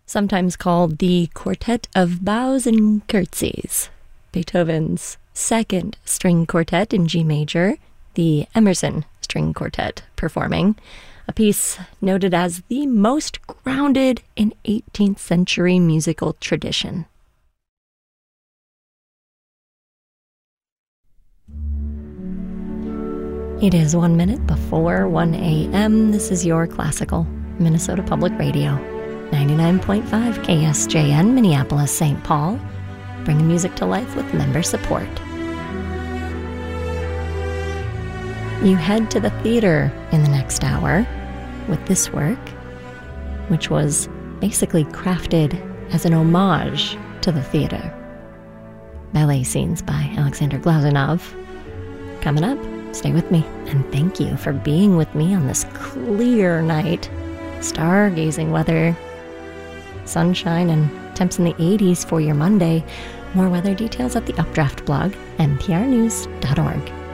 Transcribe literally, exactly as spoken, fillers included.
sometimes called the Quartet of Bows and Curtsies, Beethoven's second string quartet in G major, the Emerson String Quartet performing, a piece noted as the most grounded in eighteenth century musical tradition. It is one minute before one a.m. This is your classical Minnesota Public Radio, ninety-nine point five K S J N, Minneapolis, Saint Paul, bringing music to life with member support. You head to the theater in the next hour with this work, which was basically crafted as an homage to the theater. Ballet Scenes by Alexander Glazunov. Coming up, stay with me, and thank you for being with me on this clear night. Stargazing weather, sunshine, and temps in the eighties for your Monday. More weather details at the Updraft blog, n p r news dot org.